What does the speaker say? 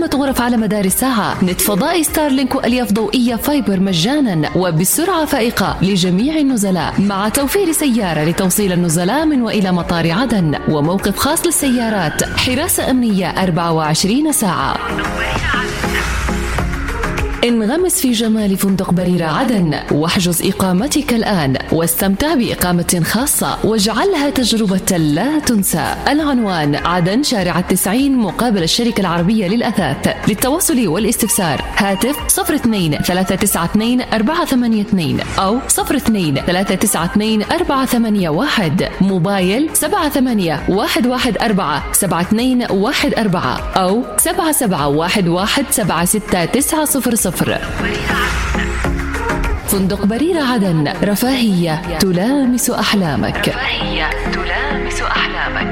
غرف على مدار الساعة، نت فضائي ستارلينك وألياف ضوئية فايبر مجانا وبسرعة فائقة لجميع النزلاء، مع توفير سيارة لتوصيل النزلاء من وإلى مطار عدن، وموقف خاص للسيارات، حراسة أمنية 24 ساعة. انغمس في جمال فندق بريرة عدن واحجز إقامتك الآن واستمتع بإقامة خاصة واجعلها تجربة لا تنسى. العنوان: عدن شارع 90 مقابل الشركة العربية للأثاث. للتواصل والاستفسار هاتف 02 392 482 أو 02 392 481، موبايل 78 114 7214 أو 7711 7690. فندق بريرة عدن، رفاهية تلامس أحلامك.